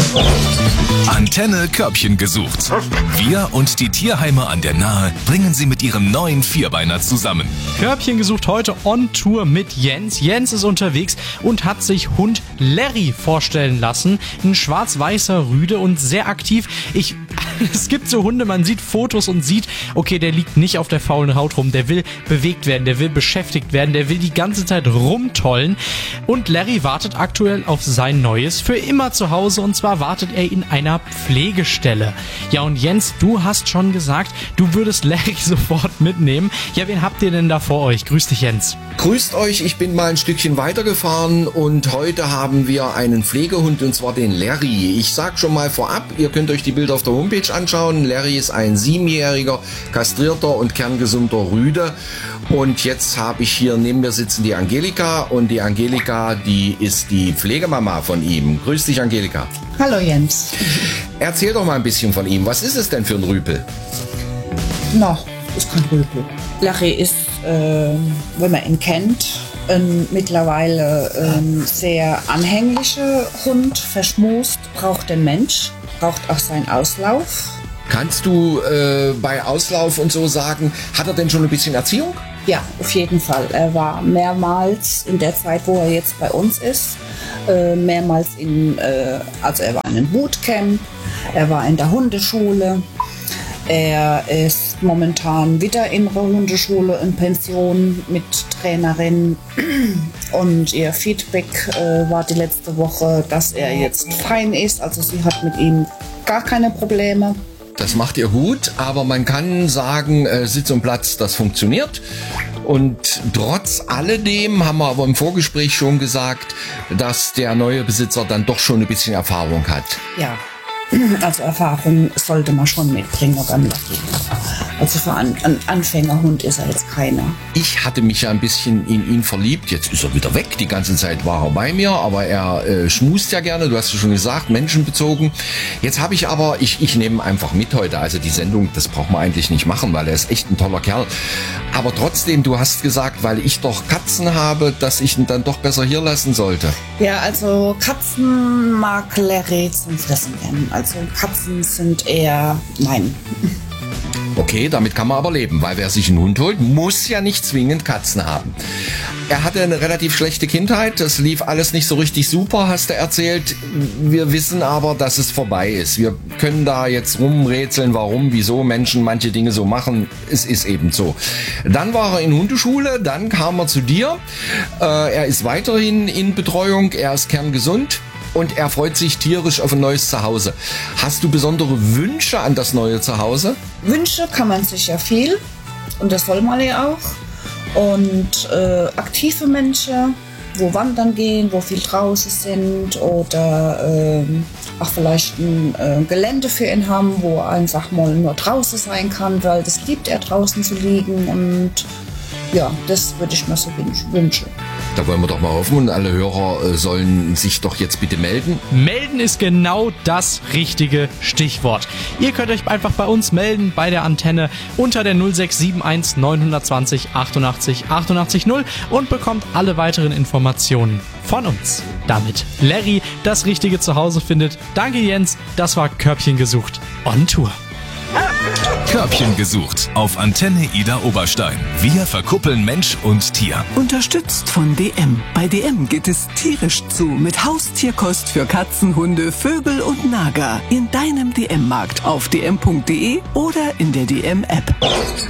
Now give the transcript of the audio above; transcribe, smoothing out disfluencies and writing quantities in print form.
Antenne Körbchen gesucht. Wir und die Tierheime an der Nahe bringen sie mit ihrem neuen Vierbeiner zusammen. Körbchen gesucht heute on Tour mit Jens. Jens ist unterwegs und hat sich Hund Larry vorstellen lassen. Ein schwarz-weißer Rüde und sehr aktiv. Es gibt so Hunde, man sieht Fotos und sieht, okay, der liegt nicht auf der faulen Haut rum, der will bewegt werden, der will beschäftigt werden, der will die ganze Zeit rumtollen. Und Larry wartet aktuell auf sein neues für immer zu Hause, und zwar wartet er in einer Pflegestelle. Ja, und Jens, du hast schon gesagt, du würdest Larry sofort mitnehmen. Ja, wen habt ihr denn da vor euch? Grüß dich, Jens. Grüßt euch, ich bin mal ein Stückchen weitergefahren und heute haben wir einen Pflegehund, und zwar den Larry. Ich sag schon mal vorab, ihr könnt euch die Bilder auf der Homepage anschauen. Larry ist ein 7-jähriger, kastrierter und kerngesunder Rüde. Und jetzt habe ich hier neben mir sitzen die Angelika, und die Angelika, die ist die Pflegemama von ihm. Grüß dich, Angelika. Hallo Jens. Erzähl doch mal ein bisschen von ihm. Was ist es denn für ein Rüpel? Na, ist kein Rüpel. Larry ist, wenn man ihn kennt, mittlerweile sehr anhänglicher Hund, verschmust, braucht den Mensch, braucht auch seinen Auslauf. Kannst du bei Auslauf und so sagen, hat er denn schon ein bisschen Erziehung? Ja, auf jeden Fall. Er war mehrmals in der Zeit, wo er jetzt bei uns ist, mehrmals also er war in einem Bootcamp, er war in der Hundeschule, er ist momentan wieder in der Hundeschule in Pension mit Trainerin, und ihr Feedback war die letzte Woche, dass er jetzt fein ist, also sie hat mit ihm gar keine Probleme. Das macht ihr gut, aber man kann sagen, Sitz und Platz, das funktioniert. Und trotz alledem haben wir aber im Vorgespräch schon gesagt, dass der neue Besitzer dann doch schon ein bisschen Erfahrung hat. Ja, also Erfahrung sollte man schon mitbringen beim Larry. Also für einen Anfängerhund ist er jetzt keiner. Ich hatte mich ja ein bisschen in ihn verliebt. Jetzt ist er wieder weg. Die ganze Zeit war er bei mir, aber er schmust ja gerne. Du hast ja schon gesagt, menschenbezogen. Jetzt habe ich aber, ich nehme einfach mit heute. Also die Sendung, das braucht man eigentlich nicht machen, weil er ist echt ein toller Kerl. Aber trotzdem, du hast gesagt, weil ich doch Katzen habe, dass ich ihn dann doch besser hier lassen sollte. Ja, also Katzen mag Larry zum Fressen gern. Also Katzen sind eher nein. Okay, damit kann man aber leben, weil wer sich einen Hund holt, muss ja nicht zwingend Katzen haben. Er hatte eine relativ schlechte Kindheit, das lief alles nicht so richtig super, hast du erzählt. Wir wissen aber, dass es vorbei ist. Wir können da jetzt rumrätseln, warum, wieso Menschen manche Dinge so machen. Es ist eben so. Dann war er in Hundeschule, dann kam er zu dir. Er ist weiterhin in Betreuung, er ist kerngesund. Und er freut sich tierisch auf ein neues Zuhause. Hast du besondere Wünsche an das neue Zuhause? Wünsche kann man sich ja viel. Und das soll man ja auch. Und aktive Menschen, wo wandern gehen, wo viel draußen sind. Oder auch vielleicht ein Gelände für ihn haben, wo er einfach mal nur draußen sein kann. Weil das liebt er, draußen zu liegen. Und ja, das würde ich mir so wünschen. Da wollen wir doch mal hoffen, und alle Hörer sollen sich doch jetzt bitte melden. Melden ist genau das richtige Stichwort. Ihr könnt euch einfach bei uns melden, bei der Antenne unter der 0671 920 88 88 0 und bekommt alle weiteren Informationen von uns. Damit Larry das richtige Zuhause findet. Danke Jens, das war Körbchen gesucht on Tour. Körbchen gesucht auf Antenne Ida Oberstein. Wir verkuppeln Mensch und Tier. Unterstützt von DM. Bei DM geht es tierisch zu mit Haustierkost für Katzen, Hunde, Vögel und Nager. In deinem DM-Markt auf dm.de oder in der DM-App.